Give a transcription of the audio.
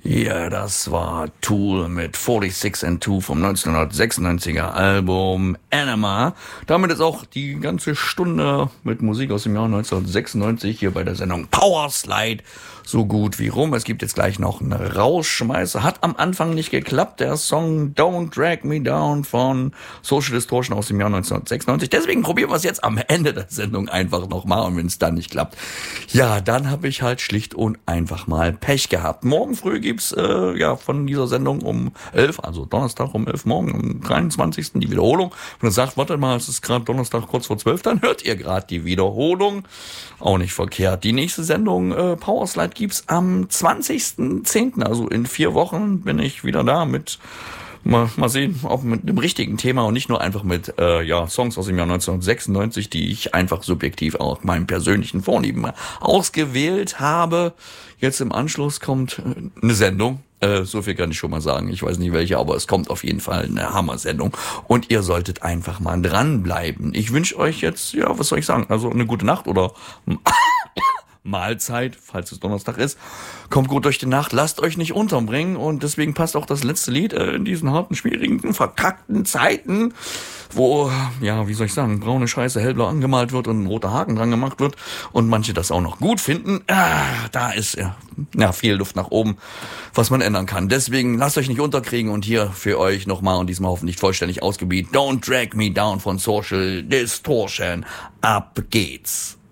Ja, das war Tool mit 46 and 2 vom 1996er Album Anima. Damit ist auch die ganze Stunde mit Musik aus dem Jahr 1996 hier bei der Sendung Power Slide so gut wie rum. Es gibt jetzt gleich noch einen Rausschmeißer. Hat am Anfang nicht geklappt, der Song Don't Drag Me Down von Social Distortion aus dem Jahr 1996. Deswegen probieren wir es jetzt am Ende der Sendung einfach nochmal. Und wenn es dann nicht klappt, ja, dann habe ich halt schlicht und einfach mal Pech gehabt. Morgen früh gibt's von dieser Sendung um 11, also Donnerstag um 11 morgen, am 23. die Wiederholung. Wenn ihr sagt, warte mal, es ist gerade Donnerstag kurz vor 12, dann hört ihr gerade die Wiederholung. Auch nicht verkehrt. Die nächste Sendung Powerslide gibt's am 20.10., also in 4 Wochen bin ich wieder da mit Mal sehen, ob mit dem richtigen Thema und nicht nur einfach mit Songs aus dem Jahr 1996, die ich einfach subjektiv auch meinem persönlichen Vorlieben ausgewählt habe. Jetzt im Anschluss kommt eine Sendung. So viel kann ich schon mal sagen. Ich weiß nicht welche, aber es kommt auf jeden Fall eine Hammer-Sendung. Und ihr solltet einfach mal dranbleiben. Ich wünsche euch jetzt, was soll ich sagen, also eine gute Nacht oder Mahlzeit, falls es Donnerstag ist. Kommt gut durch die Nacht, lasst euch nicht unterbringen und deswegen passt auch das letzte Lied in diesen harten, schwierigen, verkackten Zeiten, wo, braune Scheiße hellblau angemalt wird und ein roter Haken dran gemacht wird und manche das auch noch gut finden. Da ist viel Luft nach oben, was man ändern kann. Deswegen lasst euch nicht unterkriegen und hier für euch nochmal und diesmal hoffentlich vollständig ausgebiet Don't Drag Me Down von Social Distortion. Ab geht's.